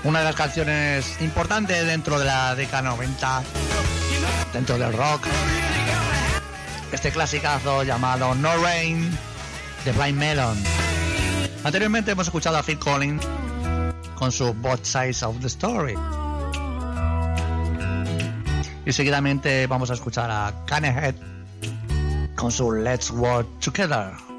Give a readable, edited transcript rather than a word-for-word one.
Una de las canciones importantes dentro de la década 90, dentro del rock. Este clasicazo llamado No Rain de Blind Melon. Anteriormente hemos escuchado a Phil Collins con su Both Sides of the Story. Y seguidamente vamos a escuchar a Cannon Head con su Let's Work Together.